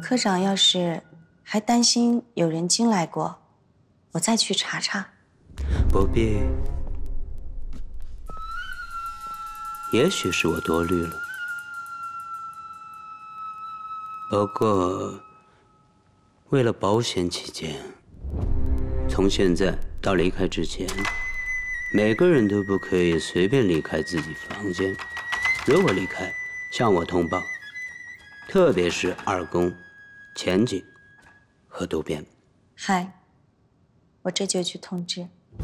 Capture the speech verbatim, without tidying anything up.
科长要是还担心有人进来过，我再去查查。 不必，也许是我多虑了。不过，为了保险起见，从现在到离开之前，每个人都不可以随便离开自己房间。如果离开，向我通报。特别是二宫、前景和渡边。 嗨，我这就去通知。